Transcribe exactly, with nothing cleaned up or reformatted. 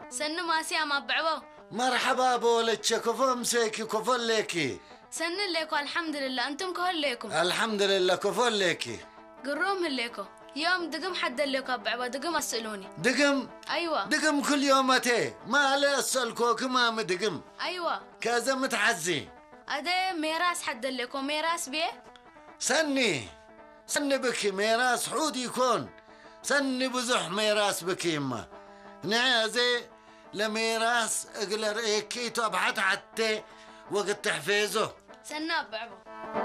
سن ماسي أما بعبو مرحبا بولتش كفو مسيكي كفو ليكي سن ليكو الحمد لله أنتم كهل ليكم الحمد لله كفو ليكي قروم ليكو يوم دقم حد ليكو بعبو دقم أسألوني دقم أيوة دقم كل يوم متى ما لا أسألكوك ما مدقم أيوة كذا متعزي أده ميراس حد ليكو ميراس بيه سني سني بكي ميراس حود يكون سني بزح ميراس بكي يما نعزي لميراس اقلر ايكي تبحث حتى وقت تحفيزه سناب بعبو